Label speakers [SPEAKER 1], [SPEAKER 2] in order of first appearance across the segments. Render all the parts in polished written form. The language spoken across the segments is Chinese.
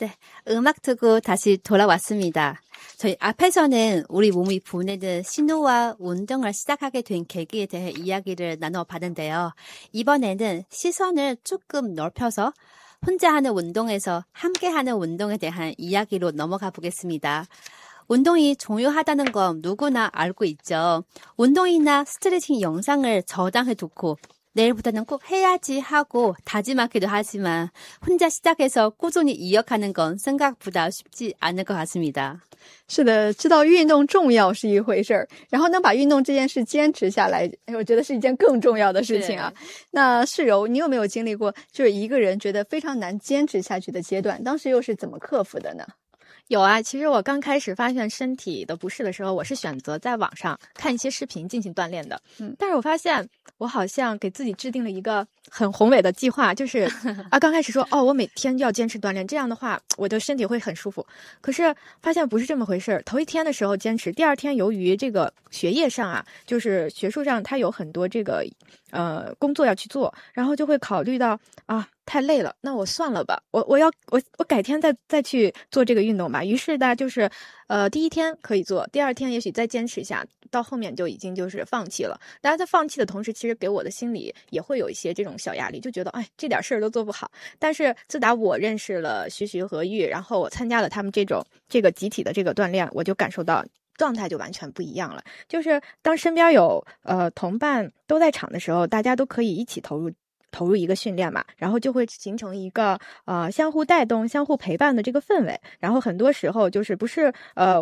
[SPEAKER 1] 네, 음악 듣고 다시 돌아왔습니다. 저희 앞에서는 우리 몸이 보내는 신호와 운동을 시작하게 된 계기에 대해 이야기를 나눠봤는데요. 이번에는 시선을 조금 넓혀서 혼자 하는 운동에서 함께 하는 운동에 대한 이야기로 넘어가 보겠습니다. 운동이 중요하다는 건 누구나 알고 있죠. 운동이나 스트레칭 영상을 저장해두고 내일부터는 꼭 해야지 하고 다짐하기도 하지만 혼자 시작해서 꾸준히 이어가는 건 생각보다 쉽지 않을 것 같습니다.
[SPEAKER 2] 是的，知道运动重要是一回事儿，然后能把运动这件事坚持下来，我觉得是一件更重要的事情啊。那世柔，你有没有经历过就是一个人觉得非常难坚持下去的阶段？当时又是怎么克服的呢？
[SPEAKER 3] 有啊，其实我刚开始发现身体的不适的时候，我是选择在网上看一些视频进行锻炼的。但是我发现我好像给自己制定了一个很宏伟的计划，就是刚开始说我每天要坚持锻炼，这样的话我的身体会很舒服。可是发现不是这么回事，头一天的时候坚持，第二天由于这个学业上啊，就是学术上它有很多这个工作要去做，然后就会考虑到太累了，那我算了吧，我改天再去做这个运动吧。于是呢，就是第一天可以做，第二天也许再坚持一下，到后面就已经就是放弃了。当然在放弃的同时，其实给我的心里也会有一些这种小压力，就觉得这点事儿都做不好。但是自打我认识了徐徐和玉，然后我参加了他们这个集体的这个锻炼，我就感受到状态就完全不一样了。就是当身边有同伴都在场的时候，大家都可以一起投入一个训练嘛，然后就会形成一个相互带动、相互陪伴的这个氛围。然后很多时候就是不是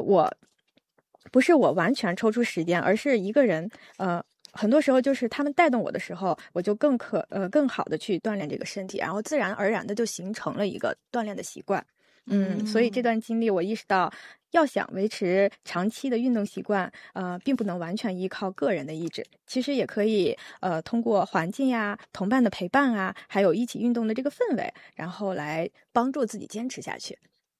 [SPEAKER 3] 我完全抽出时间，而是一个人很多时候就是他们带动我的时候，我就更好的去锻炼这个身体，然后自然而然的就形成了一个锻炼的习惯。所以这段经历我意识到，要想维持长期的运动习惯，并不能完全依靠个人的意志，其实也可以通过环境呀、同伴的陪伴啊，还有一起运动的这个氛围，然后来帮助自己坚持下去。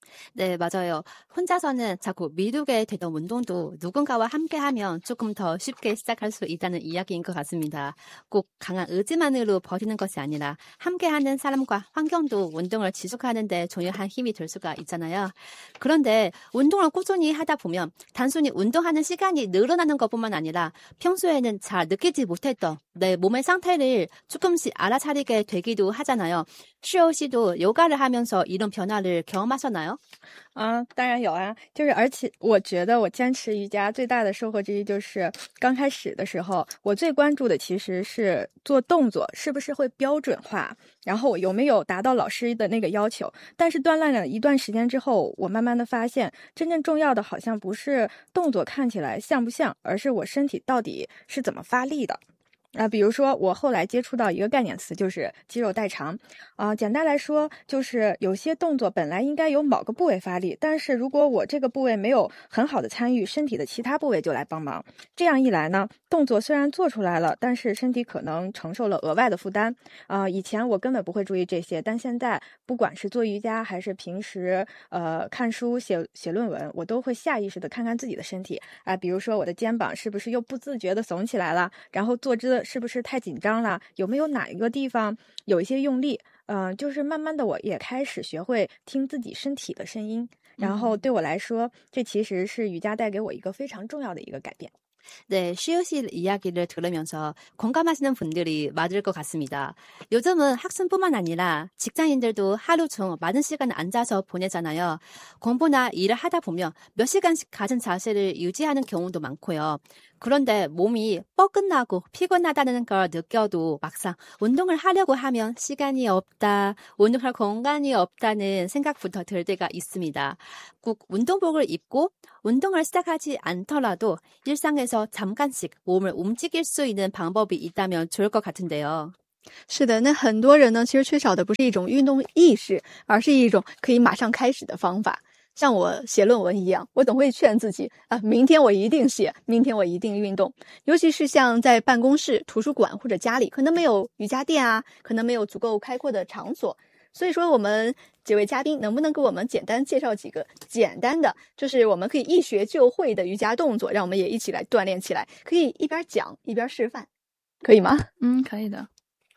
[SPEAKER 1] 네, 맞아요. 혼자서는 자꾸 미루게 되던 운동도 누군가와 함께하면 조금 더 쉽게 시작할 수 있다는 이야기인 것 같습니다. 꼭 강한 의지만으로 버티는 것이 아니라 함께하는 사람과 환경도 운동을 지속하는 데 중요한 힘이 될 수가 있잖아요. 그런데 운동을 꾸준히 하다 보면 단순히 운동하는 시간이 늘어나는 것뿐만 아니라 평소에는 잘 느끼지 못했던 내 몸의 상태를 조금씩 알아차리게 되기도 하잖아요. 시오 씨도 요가를 하면서 이런 변화를 경험하셨나요?
[SPEAKER 3] 当然有啊，就是而且我觉得我坚持瑜伽最大的收获之一就是刚开始的时候，我最关注的其实是做动作是不是会标准化，然后我有没有达到老师的那个要求。但是锻炼了一段时间之后，我慢慢的发现，真正重要的好像不是动作看起来像不像，而是我身体到底是怎么发力的。 比如说我后来接触到一个概念词，就是肌肉代偿。简单来说，就是有些动作本来应该由某个部位发力，但是如果我这个部位没有很好的参与，身体的其他部位就来帮忙。这样一来呢，动作虽然做出来了，但是身体可能承受了额外的负担。以前我根本不会注意这些，但现在不管是做瑜伽还是平时看书写论文，我都会下意识的看看自己的身体比如说我的肩膀是不是又不自觉的耸起来了，然后坐姿是不是太紧张了，有没有哪一个地方有一些用力。就是慢慢的我也开始学会听自己身体的声音，然后对我来说这其实是瑜伽带给我一个非常重要的一个改变。
[SPEAKER 1] 네, 시오 씨 이야기를 들으면서 공감하시는 분들이 많을 것 같습니다. 요즘은 학생뿐만 아니라 직장인들도 하루 중 많은 시간을 앉아서 보내잖아요. 공부나 일을 하다 보면 몇 시간씩 가진 자세를 유지하는 경우도 많고요. 그런데 몸이 뻐근하고 피곤하다는 걸 느껴도 막상 운동을 하려고 하면 시간이 없다, 운동할 공간이 없다는 생각부터 들 때가 있습니다. 꼭 운동복을 입고 운동을 시작하지 않더라도 일상에서 잠깐씩 몸을 움직일 수 있는 방법이 있다면 좋을 것 같은데요.
[SPEAKER 2] 是的，那很多人呢，其实缺少的不是一种运动意识，而是一种可以马上开始的方法。像我写论文一样，我总会劝自己明天我一定写，明天我一定运动。尤其是像在办公室、图书馆或者家里，可能没有瑜伽垫啊，可能没有足够开阔的场所。所以说我们几位嘉宾能不能给我们简单介绍几个简单的，就是我们可以一学就会的瑜伽动作，让我们也一起来锻炼起来，可以一边讲一边示范，可以吗？
[SPEAKER 4] 可以的。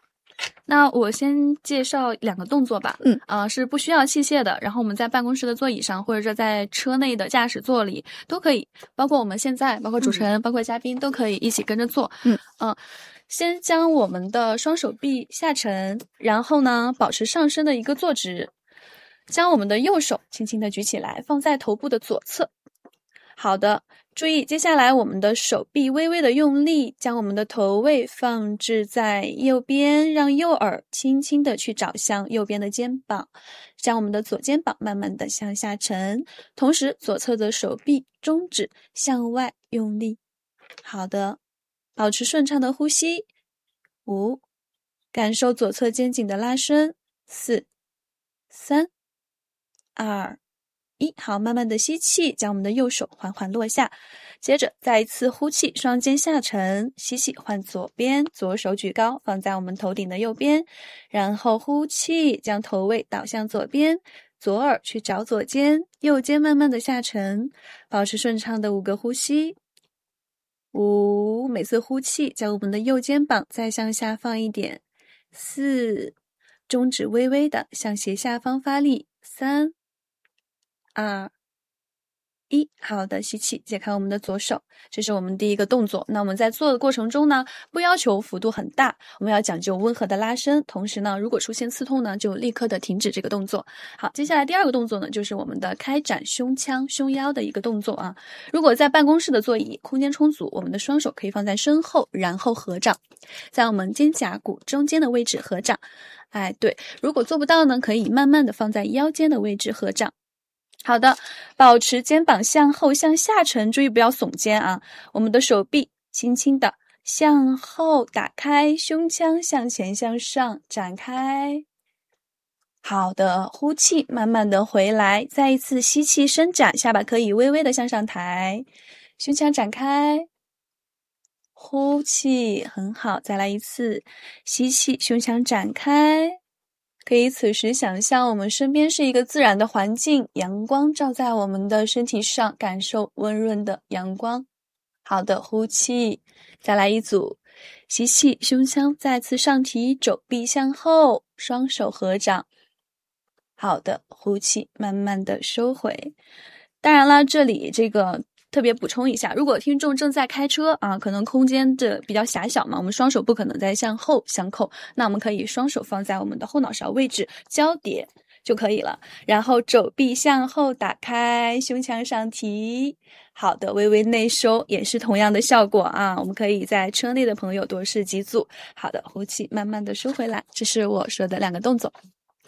[SPEAKER 4] 那我先介绍2个动作吧。是不需要器械的，然后我们在办公室的座椅上，或者是在车内的驾驶座里都可以，包括我们现在，包括主持人，包括嘉宾都可以一起跟着做。先将我们的双手臂下沉，然后呢，保持上身的一个坐直，将我们的右手轻轻的举起来，放在头部的左侧。好的，注意，接下来我们的手臂微微的用力，将我们的头位放置在右边，让右耳轻轻的去找向右边的肩膀，将我们的左肩膀慢慢的向下沉，同时左侧的手臂中指向外用力。好的，保持顺畅的呼吸。5，感受左侧肩颈的拉伸。4、3、2、1，好，慢慢的吸气，将我们的右手缓缓落下，接着再一次呼气，双肩下沉，吸气换左边，左手举高放在我们头顶的右边，然后呼气，将头位倒向左边，左耳去找左肩，右肩慢慢的下沉，保持顺畅的5个呼吸。5，每次呼气，将我们的右肩膀再向下放一点。4，中指微微的向斜下方发力。3、2、1，好的，吸气，解开我们的左手，这是我们第一个动作。那我们在做的过程中呢，不要求幅度很大，我们要讲究温和的拉伸，同时呢，如果出现刺痛呢，就立刻的停止这个动作。好，接下来第2个动作呢，就是我们的开展胸腔、胸腰的一个动作啊。如果在办公室的座椅空间充足，我们的双手可以放在身后，然后合掌，在我们肩胛骨中间的位置合掌。对，如果做不到呢，可以慢慢的放在腰间的位置合掌。好的，保持肩膀向后向下沉，注意不要耸肩啊。我们的手臂轻轻的向后打开，胸腔向前向上展开。好的，呼气，慢慢的回来，再一次吸气伸展，下巴可以微微的向上抬，胸腔展开。呼气，很好，再来一次，吸气，胸腔展开。可以此时想象我们身边是一个自然的环境，阳光照在我们的身体上，感受温润的阳光。好的，呼气，再来一组，吸气，胸腔再次上提，肘臂向后，双手合掌。好的，呼气，慢慢的收回。当然了，这里这个特别补充一下，如果听众正在开车啊，可能空间的比较狭小嘛，我们双手不可能再向后相扣，那我们可以双手放在我们的后脑勺位置交叠就可以了，然后肘臂向后打开，胸腔上提。好的，微微内收也是同样的效果啊，我们可以在车内的朋友多试几组。好的，呼气，慢慢的收回来，这是我说的2个动作。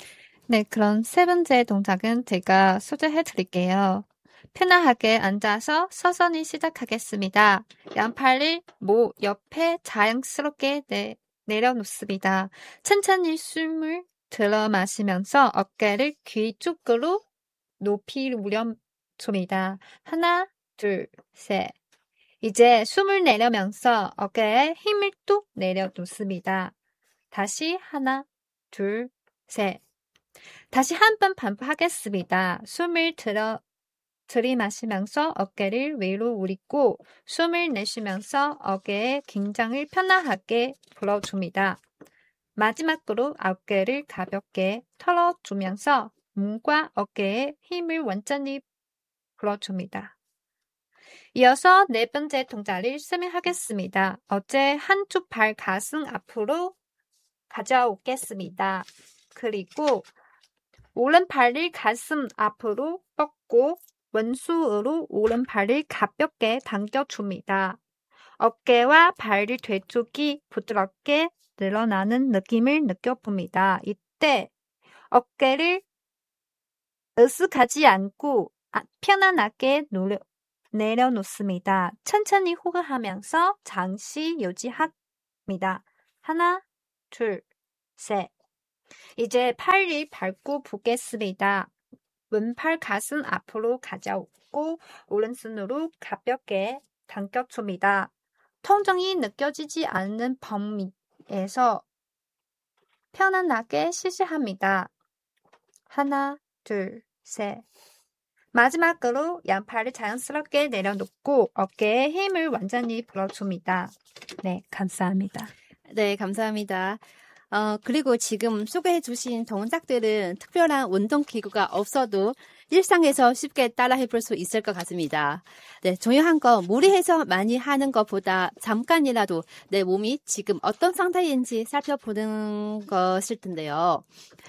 [SPEAKER 1] 네, 그럼 3번째 동작은 제가 소개해드릴게요. 편안하게 앉아서 서서히 시작하겠습니다. 양팔을 목 옆에 자연스럽게 내려놓습니다. 천천히 숨을 들어 마시면서 어깨를 귀 쪽으로 높이 올려줍니다. 하나, 둘, 셋. 이제 숨을 내려면서 어깨에 힘을 뚝 내려놓습니다. 다시 하나, 둘, 셋. 다시 한 번 반복하겠습니다. 숨을 들이마시면서 어깨를 위로 올리고 숨을 내쉬면서 어깨의 긴장을 편안하게 풀어줍니다. 마지막으로 어깨를 가볍게 털어주면서 몸과 어깨에 힘을 완전히 풀어줍니다. 이어서 4번째 동작을 설명하겠습니다. 어째 한쪽 발 가슴 앞으로 가져오겠습니다. 그리고 오른팔을 가슴 앞으로 뻗고 왼손으로 오른팔을 가볍게 당겨줍니다. 어깨와 발 뒤쪽이 부드럽게 늘어나는 느낌을 느껴봅니다. 이때 어깨를 으쓱하지 않고 편안하게 내려놓습니다. 천천히 호흡하면서 잠시 유지합니다. 하나, 둘, 셋. 이제 팔을 밟고 보겠습니다. 왼팔 가슴 앞으로 가져오고 오른손으로 가볍게 당겨줍니다. 통증이 느껴지지 않는 범위에서 편안하게 실시합니다. 하나, 둘, 셋. 마지막으로 양팔을 자연스럽게 내려놓고 어깨에 힘을 완전히 풀어줍니다. 네, 감사합니다.
[SPEAKER 2] 네, 감사합니다.
[SPEAKER 1] 그리고 지금 소개해주신 동작들은 특별한 운동기구가 없어도 일상에서 쉽게 따라 해볼 수 있을 것 같습니다. 네, 중요한 건 무리해서 많이 하는 것보다 잠깐이라도 내 몸이 지금 어떤 상태인지 살펴보는 것일 텐데요.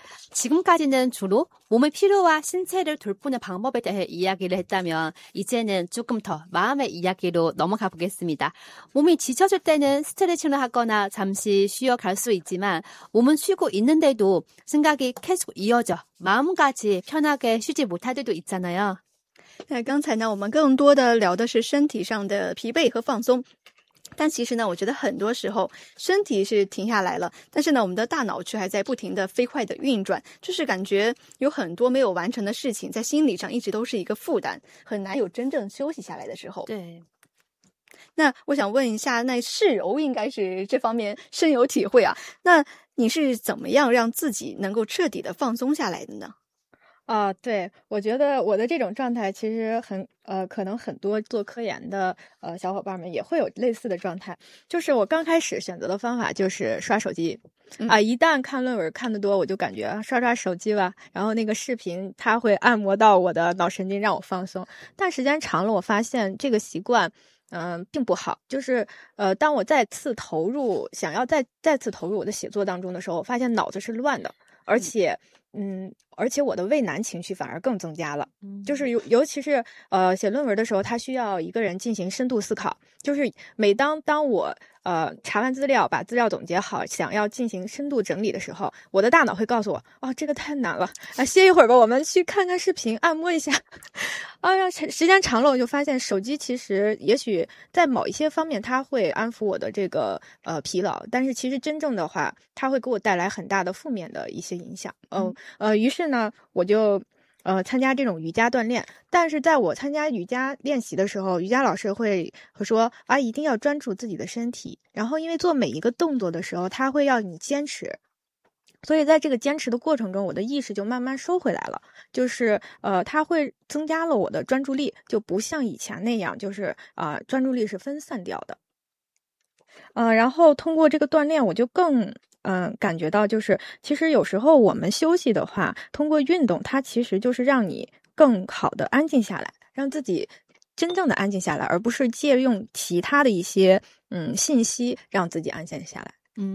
[SPEAKER 1] 지금까지는 주로 몸의 피로와 신체를 돌보는 방법에 대해 이야기를 했다면 이제는 조금 더 마음의 이야기로 넘어가 보겠습니다. 몸이 지쳐질 때는 스트레칭을 하거나 잠시 쉬어갈 수 있지만 몸은 쉬고 있는데도 생각이 계속 이어져 마음까지 편하게 쉬지 못할 때도 있잖아요.
[SPEAKER 2] 刚才呢，我们更多的聊的是身体上的疲惫和放松。但其实呢，我觉得很多时候身体是停下来了，但是呢，我们的大脑却还在不停的飞快的运转，就是感觉有很多没有完成的事情，在心理上一直都是一个负担，很难有真正休息下来的时候。
[SPEAKER 1] 对。
[SPEAKER 2] 那我想问一下，那世柔应该是这方面深有体会啊，那你是怎么样让自己能够彻底的放松下来的呢？
[SPEAKER 3] 对，我觉得我的这种状态其实可能很多做科研的小伙伴们也会有类似的状态。就是我刚开始选择的方法就是刷手机一旦看论文看得多，我就感觉刷手机吧，然后那个视频它会按摩到我的脑神经，让我放松。但时间长了，我发现这个习惯并不好。就是当我想要再次投入我的写作当中的时候，我发现脑子是乱的，而且我的畏难情绪反而更增加了。就是尤其是写论文的时候，它需要一个人进行深度思考。就是每当我查完资料，把资料总结好，想要进行深度整理的时候，我的大脑会告诉我，这个太难了，歇一会儿吧，我们去看看视频，按摩一下。时间长了，我就发现手机其实也许在某一些方面它会安抚我的这个疲劳，但是其实真正的话，它会给我带来很大的负面的一些影响。于是呢，我就参加这种瑜伽锻炼。但是在我参加瑜伽练习的时候，瑜伽老师会说一定要专注自己的身体，然后因为做每一个动作的时候他会要你坚持，所以在这个坚持的过程中，我的意识就慢慢收回来了。就是它会增加了我的专注力，就不像以前那样就是专注力是分散掉的。然后通过这个锻炼，我就更感觉到就是其实有时候我们休息的话，通过运动它其实就是让你更好的安静下来，让自己真正的安静下来，而不是借用其他的一些信息让自己安静下来。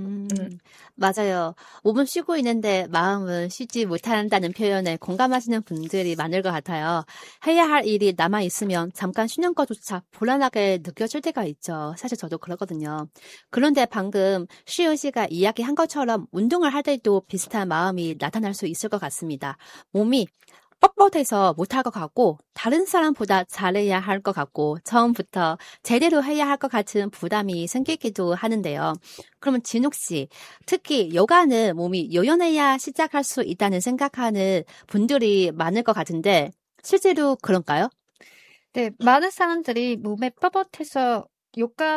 [SPEAKER 1] 맞아요. 몸은 쉬고 있는데 마음은 쉬지 못한다는 표현에 공감하시는 분들이 많을 것 같아요. 해야 할 일이 남아있으면 잠깐 쉬는 것조차 불안하게 느껴질 때가 있죠. 사실 저도 그렇거든요. 그런데 방금 시윤 씨가 이야기한 것처럼 운동을 할 때도 비슷한 마음이 나타날 수 있을 것 같습니다. 몸이 뻣뻣해서 못할 것 같고 다른 사람보다 잘해야 할 것 같고 처음부터 제대로 해야 할 것 같은 부담이 생기기도 하는데요. 그러면 진욱 씨, 특히 요가는 몸이 요연해야 시작할 수 있다는 생각하는 분들이 많을 것 같은데 실제로 그런가요?
[SPEAKER 5] 네, 많은 사람들이 몸에 뻣뻣해서 요가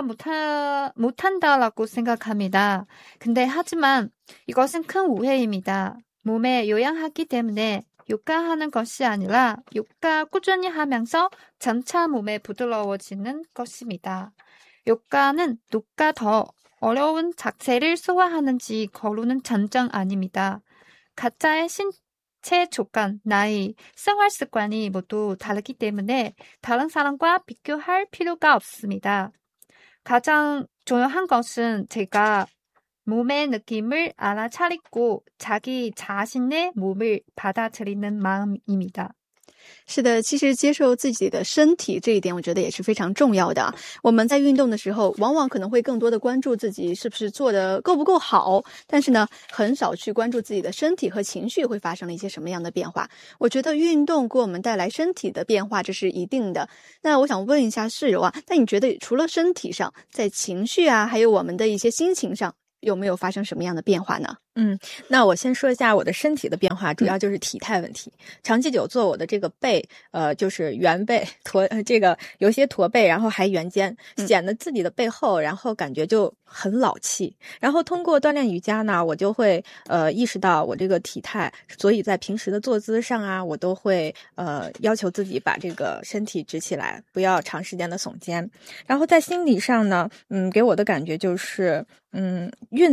[SPEAKER 5] 못한다라고 생각합니다. 근데 하지만 이것은 큰 오해입니다. 몸에 요양하기 때문에 요가하는 것이 아니라 요가 꾸준히 하면서 점차 몸에 부드러워지는 것입니다. 요가는 누가 더 어려운 자세를 소화하는지 거르는 전쟁 아닙니다. 각자의 신체 조건, 나이, 생활 습관이 모두 다르기 때문에 다른 사람과 비교할 필요가 없습니다. 가장 중요한 것은 제가 몸의 느낌을 알아차리고 자기 자신의 몸을 받아들이는 마음입니다.
[SPEAKER 2] 是的，其实接受自己的身体这一点我觉得也是非常重要的。我们在运动的时候往往可能会更多的关注自己是不是做的够不够好，但是呢很少去关注自己的身体和情绪会发生了一些什么样的变化。我觉得运动给我们带来身体的变化这是一定的。那我想问一下世柔啊，那你觉得除了身体上，在情绪啊还有我们的一些心情上有没有发生什么样的变化呢？
[SPEAKER 3] 那我先说一下我的身体的变化，主要就是体态问题。长期久坐，我的这个背就是圆背这个有些驼背，然后还圆肩，显得自己的背后，然后感觉就很老气。然后通过锻炼瑜伽呢，我就会意识到我这个体态，所以在平时的坐姿上啊，我都会要求自己把这个身体直起来，不要长时间的耸肩。然后在心理上呢，给我的感觉就是运动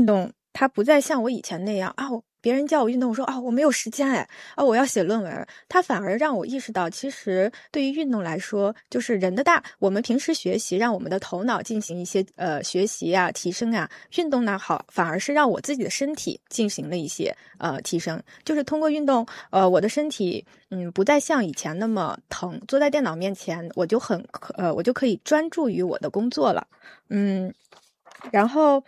[SPEAKER 3] 它不再像我以前那样啊，别人叫我运动，我说我没有时间我要写论文。它反而让我意识到，其实对于运动来说，就是我们平时学习让我们的头脑进行一些学习提升运动呢反而是让我自己的身体进行了一些提升。就是通过运动，我的身体不再像以前那么疼，坐在电脑面前我就可以专注于我的工作了。然后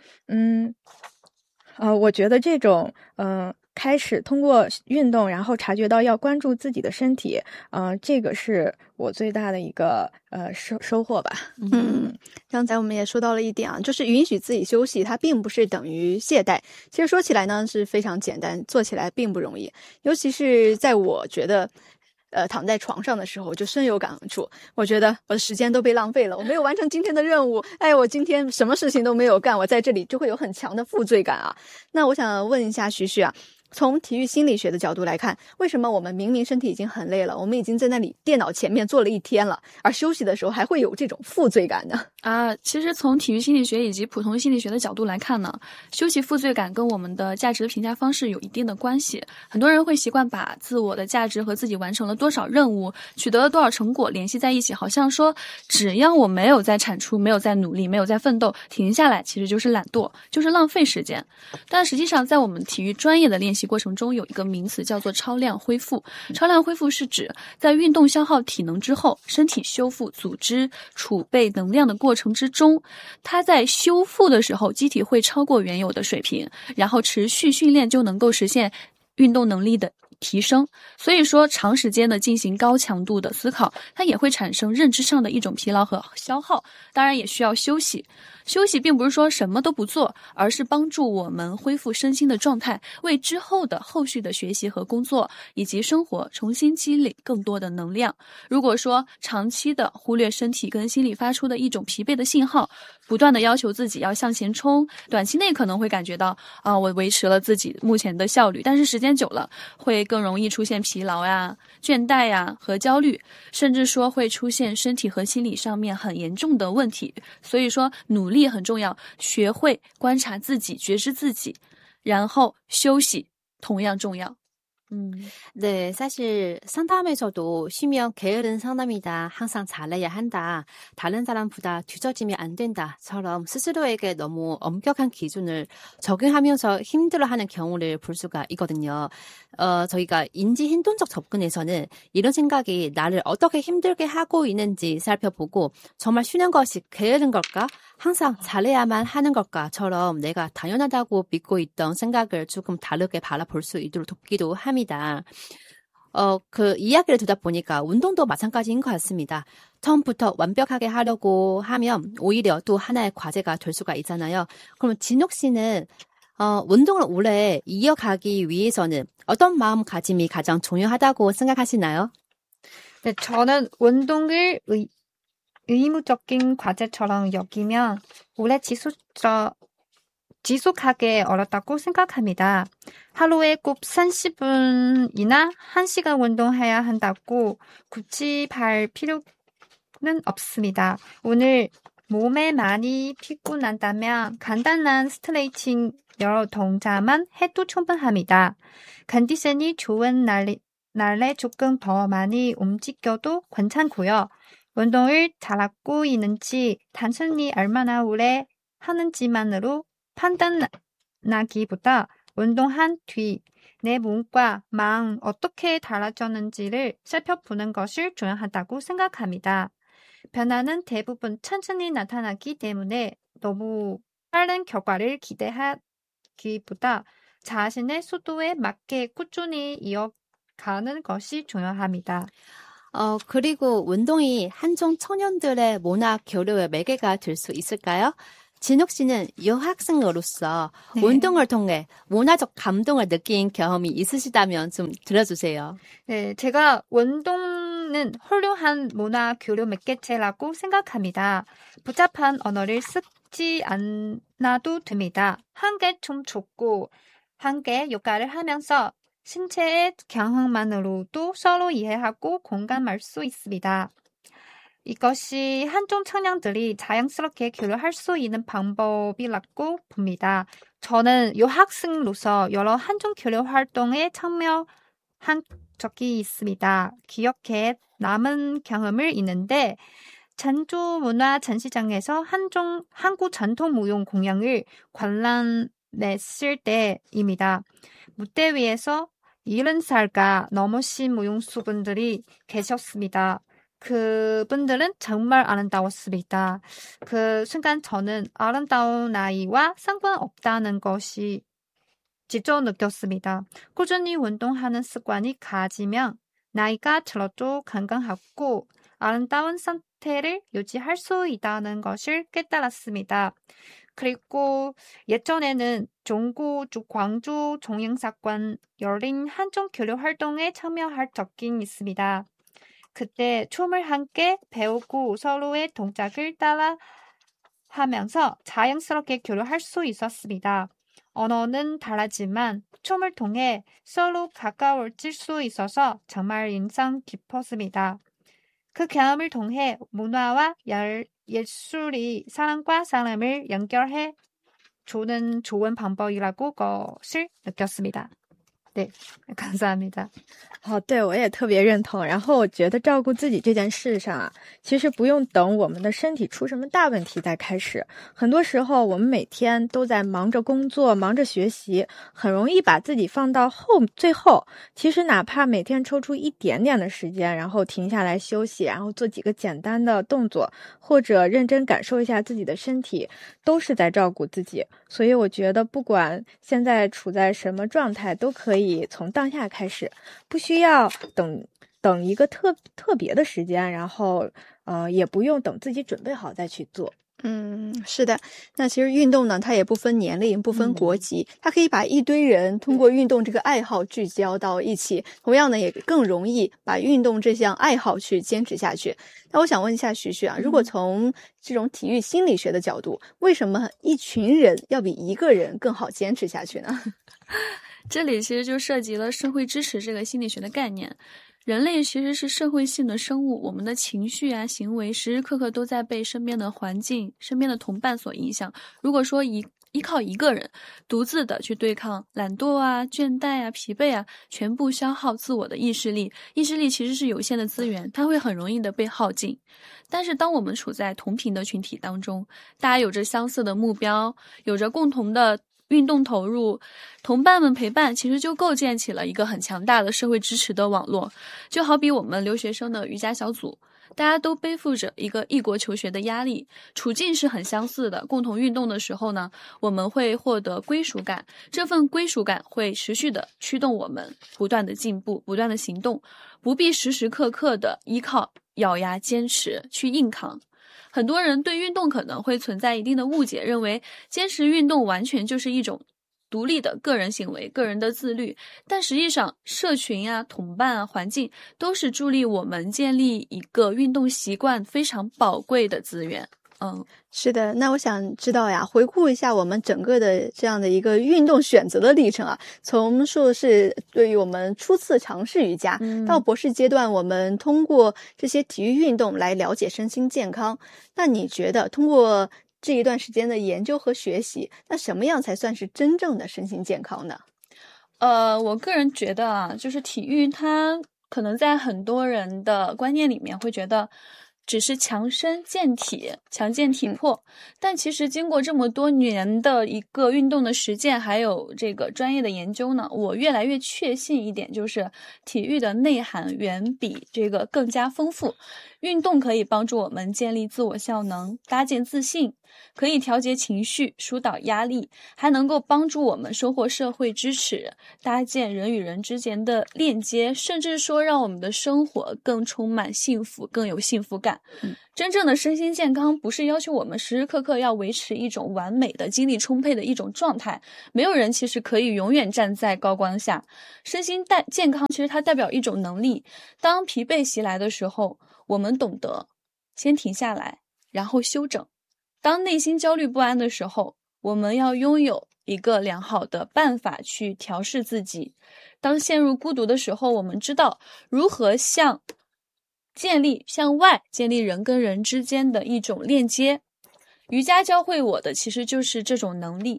[SPEAKER 3] 我觉得这种开始通过运动，然后察觉到要关注自己的身体，这个是我最大的一个收获吧。
[SPEAKER 2] 刚才我们也说到了一点就是允许自己休息，它并不是等于懈怠。其实说起来呢是非常简单，做起来并不容易，尤其是在我觉得躺在床上的时候，我就深有感触。我觉得我的时间都被浪费了，我没有完成今天的任务，我今天什么事情都没有干，我在这里就会有很强的负罪感那我想问一下徐徐从体育心理学的角度来看，为什么我们明明身体已经很累了，我们已经在那里电脑前面坐了一天了，而休息的时候还会有这种负罪感呢？
[SPEAKER 4] 其实从体育心理学以及普通心理学的角度来看呢，休息负罪感跟我们的价值的评价方式有一定的关系。很多人会习惯把自我的价值和自己完成了多少任务，取得了多少成果联系在一起，好像说只要我没有在产出，没有在努力，没有在奋斗，停下来其实就是懒惰，就是浪费时间。但实际上在我们体育专业的练习过程中，有一个名词叫做超量恢复。超量恢复是指在运动消耗体能之后，身体修复组织储备能量的过程之中，它在修复的时候机体会超过原有的水平，然后持续训练就能够实现运动能力的提升。所以说长时间的进行高强度的思考，它也会产生认知上的一种疲劳和消耗，当然也需要休息。休息并不是说什么都不做，而是帮助我们恢复身心的状态，为之后的后续的学习和工作以及生活重新积累更多的能量。如果说长期的忽略身体跟心理发出的一种疲惫的信号，不断的要求自己要向前冲，短期内可能会感觉到我维持了自己目前的效率，但是时间久了会更容易出现疲劳倦怠和焦虑，甚至说会出现身体和心理上面很严重的问题。所以说努力很重要，学会观察自己，觉知自己，然后休息同样重要。
[SPEAKER 1] 네, 사실 상담에서도 쉬면 게으른 상담이다, 항상 잘해야 한다, 다른 사람보다 뒤처지면 안 된다처럼 스스로에게 너무 엄격한 기준을 적용하면서 힘들어하는 경우를 볼 수가 있거든요. 저희가 인지행동적 접근에서는 이런 생각이 나를 어떻게 힘들게 하고 있는지 살펴보고 정말 쉬는 것이 게으른 걸까? 항상 잘해야만 하는 걸까처럼 내가 당연하다고 믿고 있던 생각을 조금 다르게 바라볼 수 있도록 돕기도 합니다. 그 이야기를 듣다 보니까 운동도 마찬가지인 것 같습니다. 처음부터 완벽하게 하려고 하면 오히려 또 하나의 과제가 될 수가 있잖아요. 그럼 진욱 씨는 운동을 오래 이어가기 위해서는 어떤 마음가짐이 가장 중요하다고 생각하시나요?
[SPEAKER 5] 네, 저는 운동을 의무적인 과제처럼 여기면 오래 지속하기 어렵다고 생각합니다. 하루에 꼭 30분이나 1시간 운동해야 한다고 구치할 필요는 없습니다. 오늘 몸에 많이 피곤한다면 간단한 스트레칭 여러 동작만 해도 충분합니다. 컨디션이 좋은 날에 조금 더 많이 움직여도 괜찮고요. 운동을 잘하고 있는지 단순히 얼마나 오래 하는지만으로 판단하기보다 운동한 뒤 내 몸과 마음 어떻게 달라졌는지를 살펴보는 것이 중요하다고 생각합니다. 변화는 대부분 천천히 나타나기 때문에 너무 빠른 결과를 기대하기보다 자신의 속도에 맞게 꾸준히 이어가는 것이 중요합니다.
[SPEAKER 1] 그리고 운동이 한중 청년들의 문화 교류의 매개가 될 수 있을까요? 진욱 씨는 여학생으로서 네. 운동을 통해 문화적 감동을 느낀 경험이 있으시다면 좀 들어주세요.
[SPEAKER 5] 네, 제가 운동은 훌륭한 문화 교류 매개체라고 생각합니다. 복잡한 언어를 쓰지 않아도 됩니다. 한개 좀 좋고 한개 역할을 하면서 신체의 경험만으로도 서로 이해하고 공감할 수 있습니다. 이것이 한중 청년들이 자연스럽게 교류할 수 있는 방법이라고 봅니다. 저는 유학생으로서 여러 한중 교류 활동에 참여한 적이 있습니다. 기억에 남은 경험을 있는데 전주 문화 전시장에서 한국 전통 무용 공연을 관람했을 때입니다. 무대 위에서 70살가 넘으신 무용수분들이 계셨습니다. 그분들은 정말 아름다웠습니다. 그 순간 저는 아름다운 나이와 상관없다는 것이 직접 느꼈습니다. 꾸준히 운동하는 습관이 가지면 나이가 들어도 건강하고 아름다운 상태를 유지할 수 있다는 것을 깨달았습니다. 그리고 예전에는 중구 광주 종영사관 열린 한중 교류 활동에 참여할 적이 있습니다. 그때 춤을 함께 배우고 서로의 동작을 따라 하면서 자연스럽게 교류할 수 있었습니다. 언어는 다르지만 춤을 통해 서로 가까워질 수 있어서 정말 인상 깊었습니다. 그 경험을 통해 문화와 예술이 사람과 사람을 연결해 주는 좋은 방법이라고 것을 느꼈습니다.对，감사합니다。
[SPEAKER 3] 对，我也特别认同。然后我觉得照顾自己这件事上啊，其实不用等我们的身体出什么大问题再开始。很多时候我们每天都在忙着工作，忙着学习，很容易把自己放到最后。其实哪怕每天抽出一点点的时间，然后停下来休息，然后做几个简单的动作，或者认真感受一下自己的身体，都是在照顾自己。所以我觉得不管现在处在什么状态，都可以从当下开始，不需要等一个特别的时间，然后也不用等自己准备好再去做。
[SPEAKER 2] 是的。那其实运动呢，它也不分年龄，不分国籍，它可以把一堆人通过运动这个爱好聚焦到一起，同样呢也更容易把运动这项爱好去坚持下去。那我想问一下徐徐啊，如果从这种体育心理学的角度，为什么一群人要比一个人更好坚持下去呢？
[SPEAKER 4] 这里其实就涉及了社会支持这个心理学的概念。人类其实是社会性的生物，我们的情绪啊、行为时时刻刻都在被身边的环境、身边的同伴所影响。如果说依靠一个人独自的去对抗懒惰啊、倦怠啊、疲惫啊，全部消耗自我的意识力其实是有限的资源，它会很容易的被耗尽。但是当我们处在同频的群体当中，大家有着相似的目标，有着共同的运动投入，同伴们陪伴，其实就构建起了一个很强大的社会支持的网络。就好比我们留学生的瑜伽小组，大家都背负着一个异国求学的压力，处境是很相似的。共同运动的时候呢，我们会获得归属感，这份归属感会持续的驱动我们不断的进步，不断的行动，不必时时刻刻的依靠咬牙坚持去硬扛。很多人对运动可能会存在一定的误解，认为坚持运动完全就是一种独立的个人行为、个人的自律，但实际上社群啊、同伴啊、环境都是助力我们建立一个运动习惯非常宝贵的资源。
[SPEAKER 2] 是的。那我想知道呀，回顾一下我们整个的这样的一个运动选择的历程啊，从说是对于我们初次尝试瑜伽，到博士阶段我们通过这些体育运动来了解身心健康。那你觉得通过这一段时间的研究和学习，那什么样才算是真正的身心健康呢？
[SPEAKER 4] 我个人觉得啊，就是体育它可能在很多人的观念里面会觉得只是强身健体、强健体魄，但其实经过这么多年的一个运动的实践，还有这个专业的研究呢，我越来越确信一点，就是体育的内涵远比这个更加丰富。运动可以帮助我们建立自我效能，搭建自信，可以调节情绪，疏导压力，还能够帮助我们收获社会支持，搭建人与人之间的链接，甚至说让我们的生活更充满幸福，更有幸福感。真正的身心健康不是要求我们时时刻刻要维持一种完美的、精力充沛的一种状态，没有人其实可以永远站在高光下。身心健康其实它代表一种能力，当疲惫袭来的时候，我们懂得先停下来，然后休整。当内心焦虑不安的时候，我们要拥有一个良好的办法去调试自己。当陷入孤独的时候，我们知道如何向外建立人跟人之间的一种链接。瑜伽教会我的其实就是这种能力。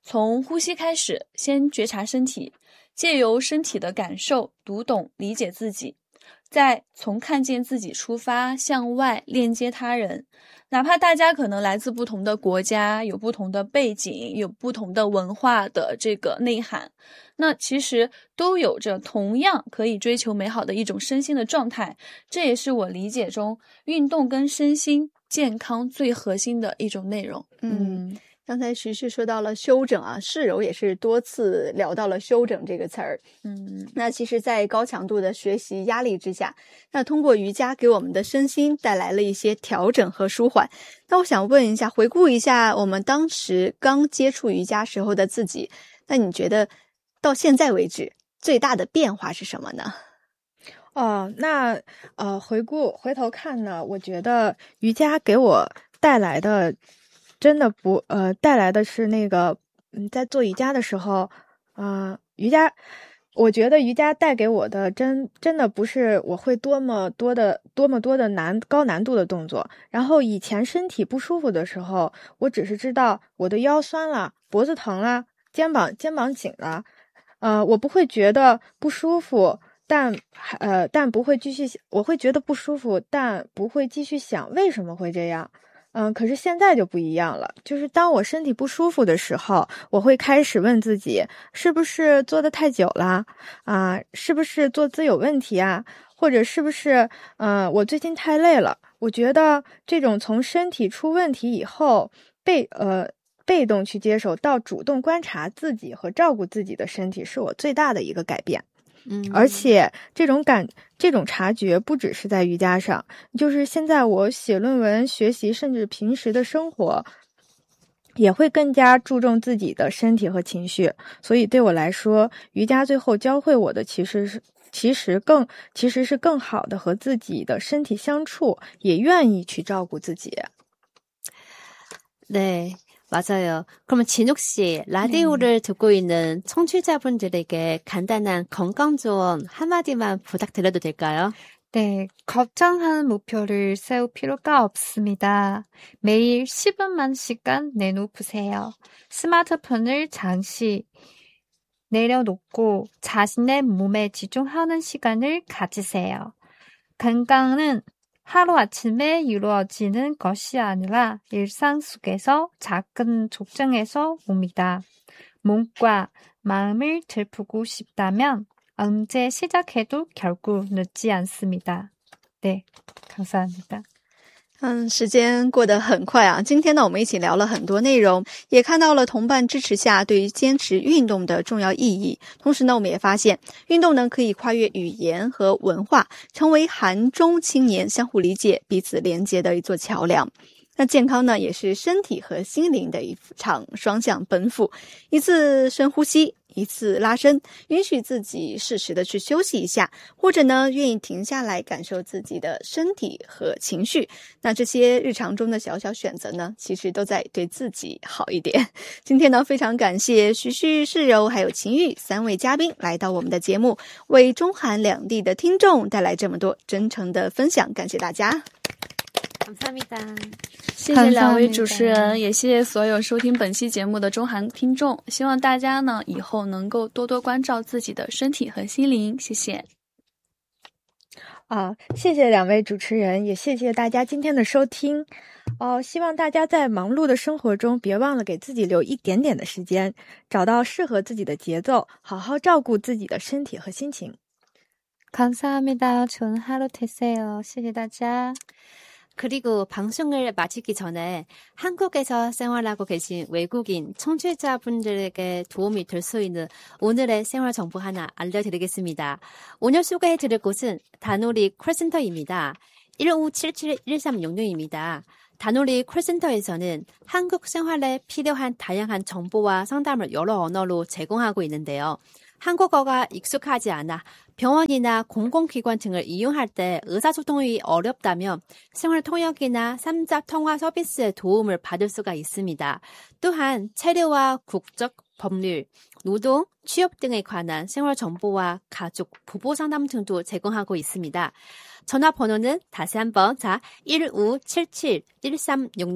[SPEAKER 4] 从呼吸开始，先觉察身体，借由身体的感受读懂理解自己，再从看见自己出发，向外链接他人。哪怕大家可能来自不同的国家，有不同的背景，有不同的文化的这个内涵，那其实都有着同样可以追求美好的一种身心的状态。这也是我理解中运动跟身心健康最核心的一种内容。
[SPEAKER 2] 刚才徐旭说到了休整啊，世柔也是多次聊到了休整这个词儿。那其实在高强度的学习压力之下，那通过瑜伽给我们的身心带来了一些调整和舒缓。那我想问一下，回顾一下我们当时刚接触瑜伽时候的自己，那你觉得到现在为止最大的变化是什么呢？
[SPEAKER 3] 回头看呢，我觉得瑜伽给我带来的真的带来的是那个在做瑜伽的时候我觉得瑜伽带给我的真的不是我会多么多的高难度的动作。然后以前身体不舒服的时候，我只是知道我的腰酸了，脖子疼了，肩膀紧了，我不会觉得不舒服，但不会继续想，我会觉得不舒服，但不会继续想为什么会这样。可是现在就不一样了，就是当我身体不舒服的时候，我会开始问自己，是不是坐得太久了是不是坐姿有问题啊，或者是不是我最近太累了。我觉得这种从身体出问题以后被动去接受到主动观察自己和照顾自己的身体，是我最大的一个改变。而且这种察觉不只是在瑜伽上，就是现在我写论文、学习，甚至平时的生活，也会更加注重自己的身体和情绪。所以对我来说，瑜伽最后教会我的其实是更好的和自己的身体相处，也愿意去照顾自己。
[SPEAKER 1] 네, 맞아요. 그러면 진욱 씨, 라디오를 듣고 있는 청취자분들에게 간단한 건강 조언 한마디만 부탁드려도 될까요?
[SPEAKER 5] 네, 거창한 목표를 세울 필요가 없습니다. 매일 10분만 시간 내놓으세요. 스마트폰을 잠시 내려놓고 자신의 몸에 집중하는 시간을 가지세요. 건강은 하루아침에 이루어지는 것이 아니라 일상 속에서 작은 조정에서 옵니다. 몸과 마음을 들푸고 싶다면 언제 시작해도 결국 늦지 않습니다. 네, 감사합니다.
[SPEAKER 2] 时间过得很快啊！今天呢，我们一起聊了很多内容，也看到了同伴支持下对于坚持运动的重要意义。同时呢，我们也发现运动呢可以跨越语言和文化，成为韩中青年相互理解、彼此连接的一座桥梁。那健康呢，也是身体和心灵的一场双向奔赴。一次深呼吸，一次拉伸，允许自己适时的去休息一下，或者呢愿意停下来感受自己的身体和情绪。那这些日常中的小小选择呢，其实都在对自己好一点。今天呢，非常感谢徐旭、世柔还有秦玉3位嘉宾来到我们的节目，为中韩两地的听众带来这么多真诚的分享，感谢大家。
[SPEAKER 1] 감사합니다.
[SPEAKER 4] 谢谢两位主持人，也谢谢所有收听本期节目的中韩听众。希望大家呢以后能够多多关照自己的身体和心灵。谢谢。
[SPEAKER 3] 谢谢两位主持人，也谢谢大家今天的收听。希望大家在忙碌的生活中别忘了给自己留一点点的时间，找到适合自己的节奏，好好照顾自己的身体和心情。
[SPEAKER 5] 감사합니다. 좋은 하루 되세요. 谢谢大家。
[SPEAKER 1] 그리고 방송을 마치기 전에 한국에서 생활하고 계신 외국인 청취자분들에게 도움이 될 수 있는 오늘의 생활 정보 하나 알려드리겠습니다. 오늘 소개해드릴 곳은 다누리 콜센터입니다. 1577-1366입니다. 다누리 콜센터에서는 한국 생활에 필요한 다양한 정보와 상담을 여러 언어로 제공하고 있는데요. 한국어가 익숙하지 않아 병원이나 공공기관 등을 이용할 때 의사소통이 어렵다면 생활통역이나 3자 통화 서비스의 도움을 받을 수가 있습니다. 또한 체류와 국적, 법률, 노동, 취업 등에 관한 생활정보와 가족, 부부상담 등도 제공하고 있습니다. 전화번호는 다시 한번 1577-1366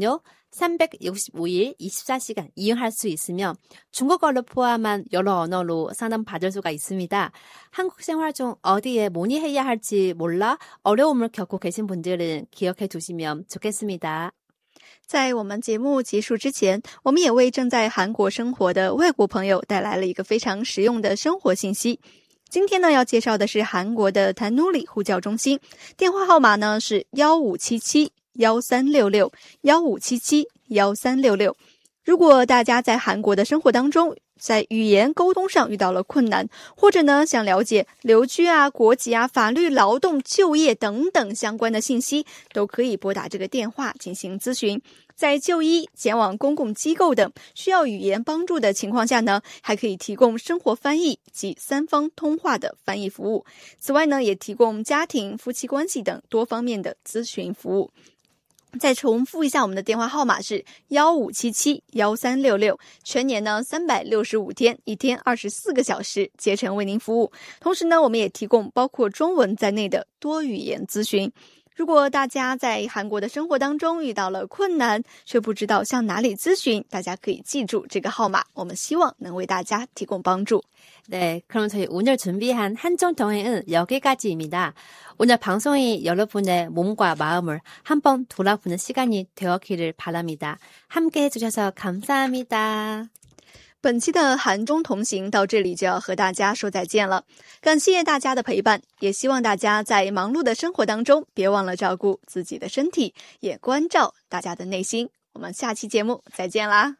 [SPEAKER 1] 365일 24시간 이용할 수 있으며 중국어를 포함한 여러 언어로 상담받을 수가 있습니다. 한국 생활 중 어디에 문의해야 할지 몰라 어려움을 겪고 계신 분들은 기억해 두시면 좋겠습니다.
[SPEAKER 2] 在我们节目结束之前，我们也为正在韩国生活的外国朋友带来了一个非常实用的生活信息。今天呢，要介绍的是韩国的 Tanuli 呼叫中心，电话号码呢是15771366 15771366。如果大家在韩国的生活当中，在语言沟通上遇到了困难，或者呢想了解留居啊、国籍啊、法律、劳动、就业等等相关的信息，都可以拨打这个电话进行咨询。在就医、前往公共机构等需要语言帮助的情况下呢，还可以提供生活翻译及3方通话的翻译服务。此外呢，也提供家庭、夫妻关系等多方面的咨询服务。再重复一下，我们的电话号码是15771366，全年呢365天，一天24个小时，竭诚为您服务。同时呢，我们也提供包括中文在内的多语言咨询。如果大家在韩国的生活当中遇到了困难，却不知道向哪里咨询，大家可以记住这个号码，我们希望能为大家提供帮助。
[SPEAKER 1] 네, 그럼 저희 오늘 준비한 한정 동행은 여기까지입니다. 오늘 방송이 여러분의 몸과 마음을 한번 돌아보는 시간이 되었기를 바랍니다. 함께 해주셔서 감사합니다.
[SPEAKER 2] 本期的韩中同行到这里就要和大家说再见了，感谢大家的陪伴，也希望大家在忙碌的生活当中别忘了照顾自己的身体，也关照大家的内心。我们下期节目再见啦。